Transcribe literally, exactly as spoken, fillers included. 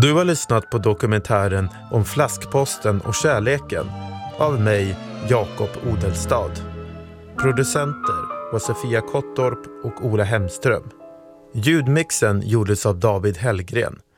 Du har lyssnat på dokumentären om flaskposten och kärleken av mig, Jakob Odelstad. Producenter var Sofia Kottorp och Ola Hemström. Ljudmixen gjordes av David Hellgren.